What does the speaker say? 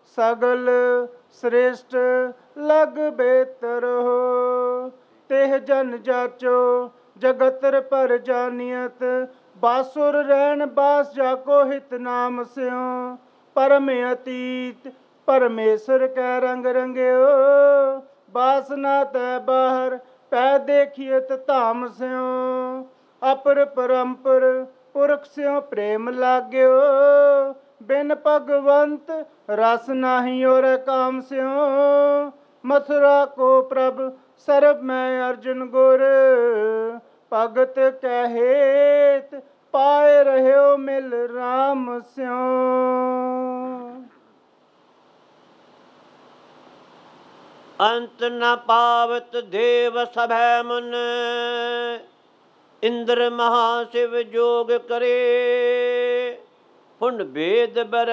सगल श्रेष्ठ लग बेतर हो। तेह जन जाचो जगतर पर जानियत, बासुर रैन बास जाको हित नाम स्यों। परम अतीत परमेश्वर कै रंग रंग्यो, बासना तै बाहर पै देखियत धाम स्यों। अपर परम्पर पुरख स्यों प्रेम लाग्यो, बिन भगवंत रस नाही और काम स्यों। मथुरा को प्रभ सर्ब मैं अर्जुन गुर, भगत कै हेत पाए रह्यो मिल राम स्यों। अंत न पावत देव सभै मुन, इंद्र महाशिव जोग करे। हुन भेद बर